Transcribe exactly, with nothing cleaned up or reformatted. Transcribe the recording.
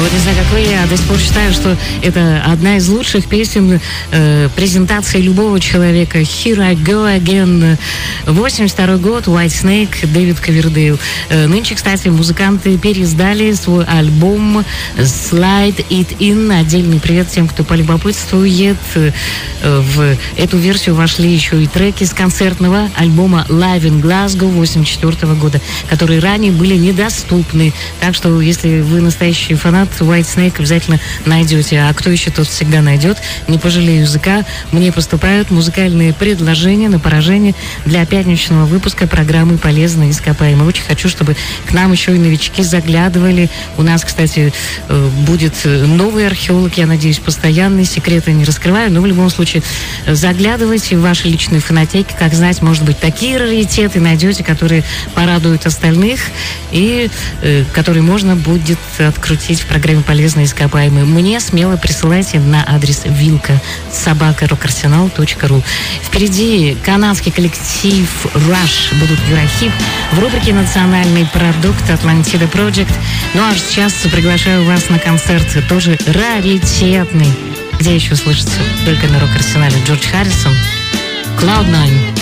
Вот не знаю, как вы, я до сих пор считаю, что это одна из лучших песен э, презентации любого человека. Here I Go Again. восемьдесят второй год, White Snake, Дэвид Ковердейл. Э, нынче, кстати, музыканты переиздали свой альбом Slide It In. Отдельный привет тем, кто полюбопытствует. Э, в эту версию вошли еще и треки с концертного альбома Live in Glasgow восемьдесят четвёртого года, которые ранее были недоступны. Так что, если вы настоящий фанат White Snake, обязательно найдете. А кто еще, тот всегда найдет. Не пожалею языка. Мне поступают музыкальные предложения на поражение для пятничного выпуска программы «Полезные ископаемые». Очень хочу, чтобы к нам еще и новички заглядывали. У нас, кстати, будет новый археолог, я надеюсь, постоянный. Секреты не раскрываю, но в любом случае заглядывайте в ваши личные фонотеки. Как знать, может быть, такие раритеты найдете, которые порадуют остальных и э, которые можно будет открутить в программе «Полезные ископаемые». Мне смело присылайте на адрес вилка собака рок-арсенал точка ру. Впереди канадский коллектив Rush, будут Юрахип в рубрике «Национальный продукт» Атлантида Project. Ну а сейчас приглашаю вас на концерт, тоже раритетный. Где еще слышится? Только на рок-арсенале. Джордж Харрисон, Cloud Nine.